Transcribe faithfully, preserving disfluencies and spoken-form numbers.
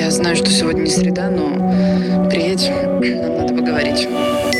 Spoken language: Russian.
Я знаю, что сегодня не среда, но приедь, нам надо поговорить.